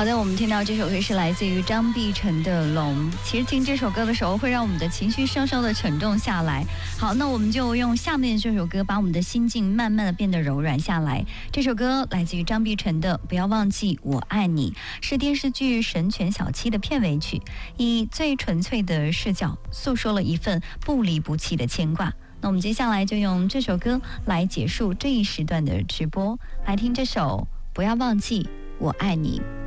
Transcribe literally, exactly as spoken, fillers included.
好的，我们听到这首歌是来自于张碧晨的《龙》。其实听这首歌的时候，会让我们的情绪稍稍的沉重下来。好，那我们就用下面这首歌，把我们的心境慢慢的变得柔软下来。这首歌来自于张碧晨的《不要忘记我爱你》，是电视剧《神犬小七》的片尾曲，以最纯粹的视角诉说了一份不离不弃的牵挂。那我们接下来就用这首歌来结束这一时段的直播，来听这首《不要忘记我爱你》。